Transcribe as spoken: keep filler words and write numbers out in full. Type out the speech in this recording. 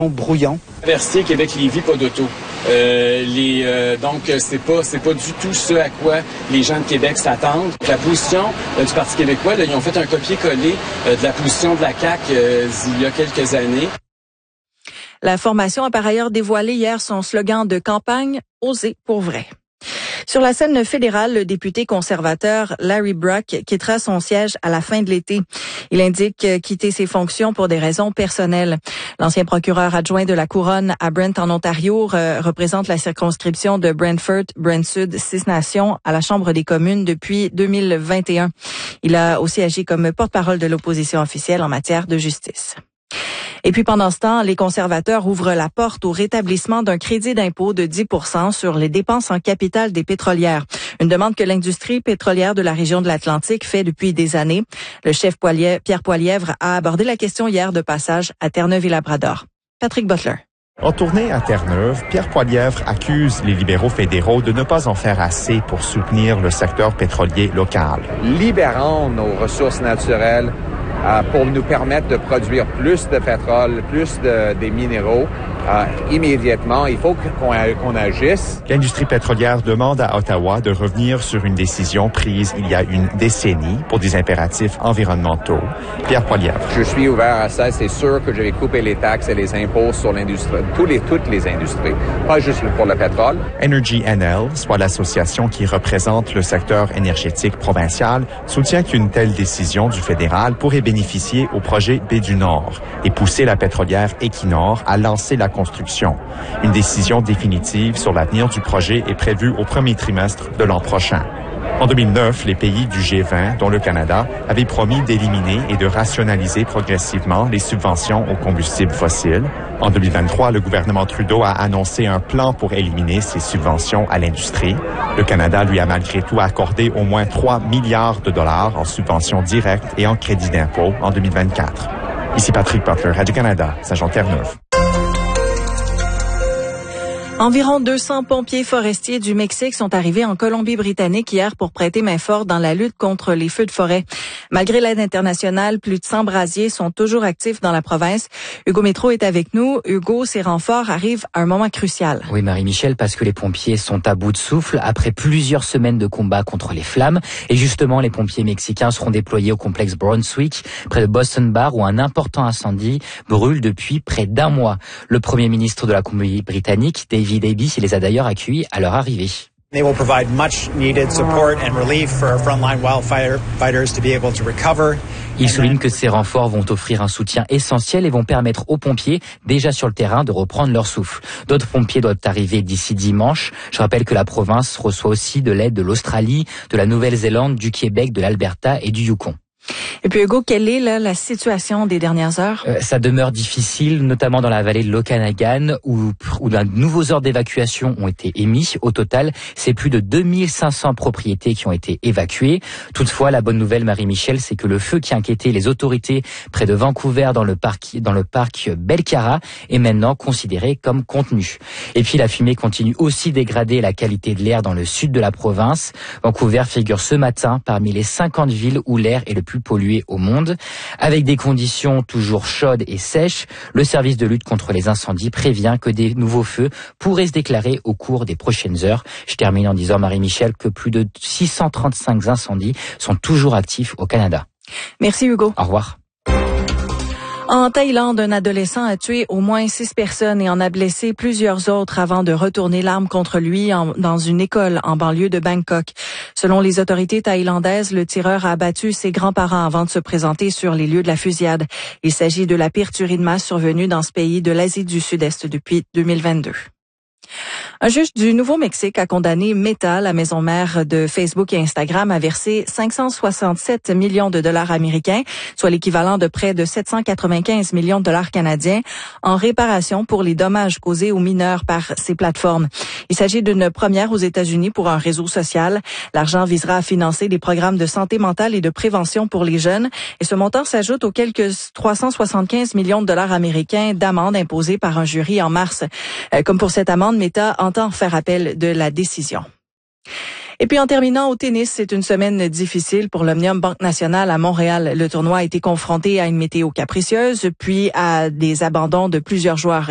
Brouillon. Traversier Québec-Lévis, pas d'auto. Euh, les, euh, donc, c'est pas, c'est pas du tout ce à quoi les gens de Québec s'attendent. La position euh, du Parti québécois, là, ils ont fait un copier-coller euh, de la position de la C A Q euh, il y a quelques années. La formation a par ailleurs dévoilé hier son slogan de campagne « Oser pour vrai ». Sur la scène fédérale, le député conservateur Larry Brock quittera son siège à la fin de l'été. Il indique quitter ses fonctions pour des raisons personnelles. L'ancien procureur adjoint de la Couronne à Brent en Ontario représente la circonscription de Brantford, Brent-Sud, Six Nations à la Chambre des communes depuis deux mille vingt et un. Il a aussi agi comme porte-parole de l'opposition officielle en matière de justice. Et puis pendant ce temps, les conservateurs ouvrent la porte au rétablissement d'un crédit d'impôt de dix pour cent sur les dépenses en capital des pétrolières. Une demande que l'industrie pétrolière de la région de l'Atlantique fait depuis des années. Le chef Pierre Poilièvre a abordé la question hier de passage à Terre-Neuve et Labrador. Patrick Butler. En tournée à Terre-Neuve, Pierre Poilièvre accuse les libéraux fédéraux de ne pas en faire assez pour soutenir le secteur pétrolier local. Libérons nos ressources naturelles euh, pour nous permettre de produire plus de pétrole, plus de, des minéraux. Euh, immédiatement, il faut qu'on, qu'on agisse. L'industrie pétrolière demande à Ottawa de revenir sur une décision prise il y a une décennie pour des impératifs environnementaux. Pierre Poilièvre. Je suis ouvert à ça. C'est sûr que je vais couper les taxes et les impôts sur l'industrie, tous les, toutes les industries, pas juste pour le pétrole. Energy N L, soit l'association qui représente le secteur énergétique provincial, soutient qu'une telle décision du fédéral pourrait bénéficier au projet Baie du Nord et pousser la pétrolière Equinor à lancer la construction. Une décision définitive sur l'avenir du projet est prévue au premier trimestre de l'an prochain. En deux mille neuf, les pays du G vingt, dont le Canada, avaient promis d'éliminer et de rationaliser progressivement les subventions aux combustibles fossiles. En deux mille vingt-trois, le gouvernement Trudeau a annoncé un plan pour éliminer ces subventions à l'industrie. Le Canada lui a malgré tout accordé au moins trois milliards de dollars en subventions directes et en crédits d'impôt en deux mille vingt-quatre. Ici Patrick Butler, Radio-Canada, Saint-Jean-Terre-Neuve. Environ deux cents pompiers forestiers du Mexique sont arrivés en Colombie-Britannique hier pour prêter main forte dans la lutte contre les feux de forêt. Malgré l'aide internationale, plus de cent brasiers sont toujours actifs dans la province. Hugo Métro est avec nous. Hugo, ces renforts arrivent à un moment crucial. Oui, Marie-Michel, parce que les pompiers sont à bout de souffle après plusieurs semaines de combat contre les flammes. Et justement, les pompiers mexicains seront déployés au complexe Brunswick, près de Boston Bar, où un important incendie brûle depuis près d'un mois. Le premier ministre de la Colombie-Britannique, David Davis, les a d'ailleurs accueillis à leur arrivée. They will provide much needed support and relief for our frontline wildfighters to be able to recover. Il souligne que ces renforts vont offrir un soutien essentiel et vont permettre aux pompiers, déjà sur le terrain, de reprendre leur souffle. D'autres pompiers doivent arriver d'ici dimanche. Je rappelle que la province reçoit aussi de l'aide de l'Australie, de la Nouvelle-Zélande, du Québec, de l'Alberta et du Yukon. Et puis Hugo, quelle est là, la situation des dernières heures? euh, Ça demeure difficile, notamment dans la vallée de l'Okanagan, où, où de nouveaux ordres d'évacuation ont été émis. Au total, c'est plus de deux mille cinq cents propriétés qui ont été évacuées. Toutefois, la bonne nouvelle, Marie-Michel, c'est que le feu qui inquiétait les autorités près de Vancouver dans le parc, dans le parc Belcara est maintenant considéré comme contenu. Et puis la fumée continue aussi dégrader la qualité de l'air dans le sud de la province. Vancouver figure ce matin parmi les cinquante villes où l'air est le plus pollué au monde. Avec des conditions toujours chaudes et sèches, le service de lutte contre les incendies prévient que des nouveaux feux pourraient se déclarer au cours des prochaines heures. Je termine en disant, Marie-Michel, que plus de six cent trente-cinq incendies sont toujours actifs au Canada. Merci Hugo. Au revoir. En Thaïlande, un adolescent a tué au moins six personnes et en a blessé plusieurs autres avant de retourner l'arme contre lui en, dans une école en banlieue de Bangkok. Selon les autorités thaïlandaises, le tireur a abattu ses grands-parents avant de se présenter sur les lieux de la fusillade. Il s'agit de la pire tuerie de masse survenue dans ce pays de l'Asie du Sud-Est depuis deux mille vingt-deux. Un juge du Nouveau-Mexique a condamné Meta, la maison mère de Facebook et Instagram, à verser cinq cent soixante-sept millions de dollars américains, soit l'équivalent de près de sept cent quatre-vingt-quinze millions de dollars canadiens, en réparation pour les dommages causés aux mineurs par ces plateformes. Il s'agit d'une première aux États-Unis pour un réseau social. L'argent visera à financer des programmes de santé mentale et de prévention pour les jeunes. Et ce montant s'ajoute aux quelques trois cent soixante-quinze millions de dollars américains d'amende imposée par un jury en mars. Comme pour cette amende, Meta entend faire appel de la décision. Et puis en terminant au tennis, c'est une semaine difficile pour l'Omnium Banque Nationale à Montréal. Le tournoi a été confronté à une météo capricieuse, puis à des abandons de plusieurs joueurs